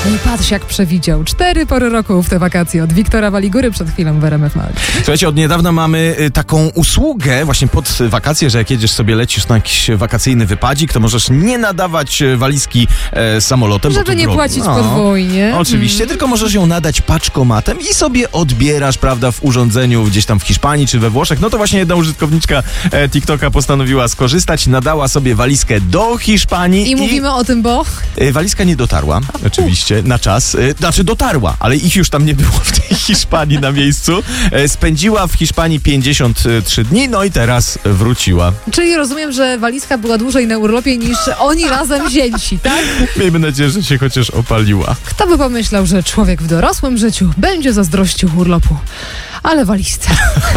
I patrz, jak przewidział. 4 pory roku w te wakacje. Od Wiktora Waligury przed chwilą w RMF Max. Słuchajcie, od niedawna mamy taką usługę właśnie pod wakacje, że jak jedziesz sobie, lecisz na jakiś wakacyjny wypadzik, to możesz nie nadawać walizki samolotem. Żeby nie drogo. płacić podwójnie. Oczywiście, tylko możesz ją nadać paczkomatem i sobie odbierasz, prawda, w urządzeniu gdzieś tam w Hiszpanii czy we Włoszech. No to właśnie jedna użytkowniczka TikToka postanowiła skorzystać, nadała sobie walizkę do Hiszpanii I mówimy o tym, bo... Walizka nie dotarła, oczywiście, na czas. Znaczy dotarła, ale ich już tam nie było w tej Hiszpanii na miejscu. Spędziła w Hiszpanii 53 dni, no i teraz wróciła. Czyli rozumiem, że walizka była dłużej na urlopie niż oni razem wzięci, tak? Miejmy nadzieję, że się chociaż opaliła. Kto by pomyślał, że człowiek w dorosłym życiu będzie zazdrościł urlopu, ale walizce.